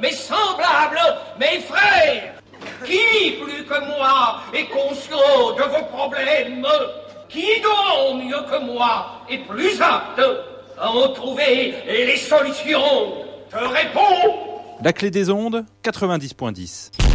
mes semblables, mes frères. Qui, plus que moi, est conscient de vos problèmes? Qui donc, mieux que moi, est plus apte à en trouver les solutions? Je réponds. La clé des ondes, 90.10.